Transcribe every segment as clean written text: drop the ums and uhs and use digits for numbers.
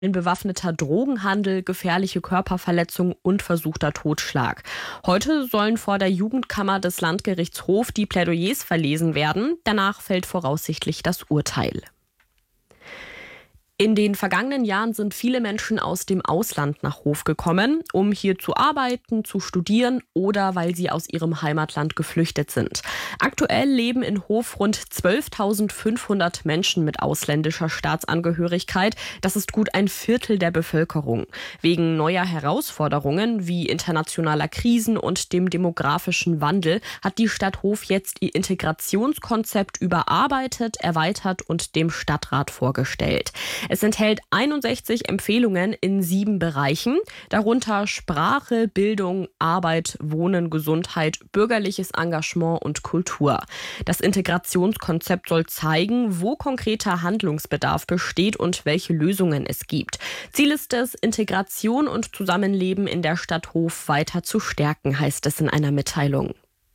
bewaffneter Drogenhandel, gefährliche Körperverletzung und versuchter Totschlag. Heute sollen vor der Jugendkammer des Landgerichts Hof die Plädoyers verlesen werden. Danach fällt voraussichtlich das Urteil. In den vergangenen Jahren sind viele Menschen aus dem Ausland nach Hof gekommen, um hier zu arbeiten, zu studieren oder weil sie aus ihrem Heimatland geflüchtet sind. Aktuell leben in Hof rund 12.500 Menschen mit ausländischer Staatsangehörigkeit. Das ist gut ein Viertel der Bevölkerung. Wegen neuer Herausforderungen wie internationaler Krisen und dem demografischen Wandel hat die Stadt Hof jetzt ihr Integrationskonzept überarbeitet, erweitert und dem Stadtrat vorgestellt. Es enthält 61 Empfehlungen in 7 Bereichen, darunter Sprache, Bildung, Arbeit, Wohnen, Gesundheit, bürgerliches Engagement und Kultur. Das Integrationskonzept soll zeigen, wo konkreter Handlungsbedarf besteht und welche Lösungen es gibt. Ziel ist es, Integration und Zusammenleben in der Stadt Hof weiter zu stärken, heißt es in einer Mitteilung.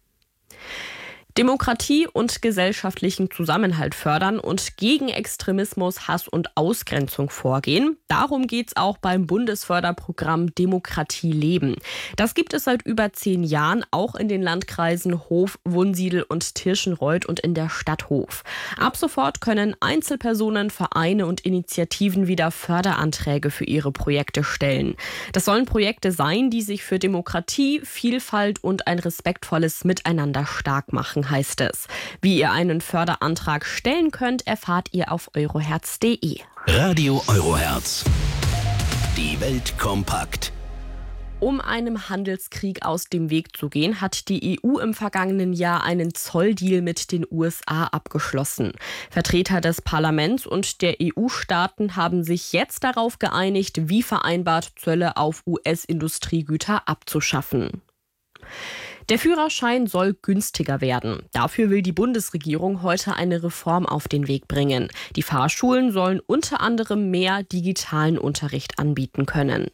Demokratie und gesellschaftlichen Zusammenhalt fördern und gegen Extremismus, Hass und Ausgrenzung vorgehen. Darum geht's auch beim Bundesförderprogramm Demokratie leben. Das gibt es seit über 10 Jahren, auch in den Landkreisen Hof, Wunsiedel und Tirschenreuth und in der Stadt Hof. Ab sofort können Einzelpersonen, Vereine und Initiativen wieder Förderanträge für ihre Projekte stellen. Das sollen Projekte sein, die sich für Demokratie, Vielfalt und ein respektvolles Miteinander stark machen, heißt es. Wie ihr einen Förderantrag stellen könnt, erfahrt ihr auf euroherz.de. Radio Euroherz. Die Welt kompakt. Um einem Handelskrieg aus dem Weg zu gehen, hat die EU im vergangenen Jahr einen Zolldeal mit den USA abgeschlossen. Vertreter des Parlaments und der EU-Staaten haben sich jetzt darauf geeinigt, wie vereinbart Zölle auf US-Industriegüter abzuschaffen. Der Führerschein soll günstiger werden. Dafür will die Bundesregierung heute eine Reform auf den Weg bringen. Die Fahrschulen sollen unter anderem mehr digitalen Unterricht anbieten können.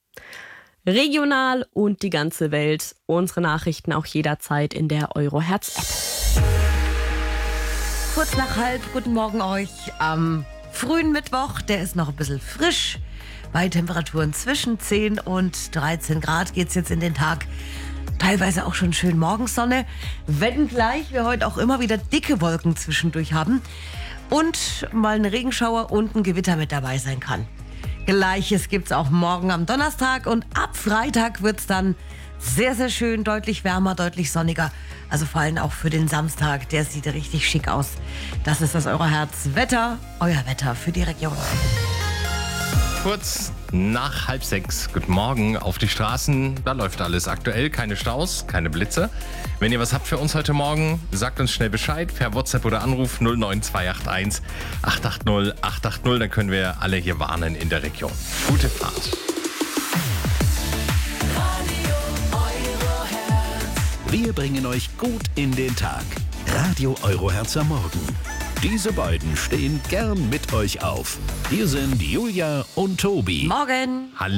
Regional und die ganze Welt. Unsere Nachrichten auch jederzeit in der Euroherz-App. Kurz nach halb, guten Morgen euch am frühen Mittwoch. Der ist noch ein bisschen frisch. Bei Temperaturen zwischen 10 und 13 Grad geht es jetzt in den Tag. Teilweise auch schon schön Morgensonne, wenngleich wir heute auch immer wieder dicke Wolken zwischendurch haben und mal ein Regenschauer und ein Gewitter mit dabei sein kann. Gleiches gibt es auch morgen am Donnerstag und ab Freitag wird es dann sehr, sehr schön, deutlich wärmer, deutlich sonniger. Also vor allem auch für den Samstag, der sieht richtig schick aus. Das ist das Euroherz-Wetter, euer Wetter für die Region. Kurz nach 5:30. Guten Morgen auf die Straßen. Da läuft alles aktuell. Keine Staus, keine Blitze. Wenn ihr was habt für uns heute Morgen, sagt uns schnell Bescheid per WhatsApp oder Anruf 09281 880 880. Dann können wir alle hier warnen in der Region. Gute Fahrt. Wir bringen euch gut in den Tag. Radio Euroherz am Morgen. Diese beiden stehen gern mit euch auf. Hier sind Julia und Tobi. Morgen! Hallo.